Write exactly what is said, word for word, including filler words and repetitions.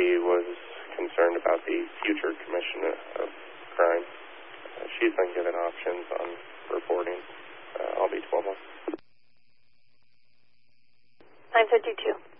she was concerned about the future commission of crime. Uh, she's been given options on reporting. Uh, I'll be twelve months. nine fifty-two.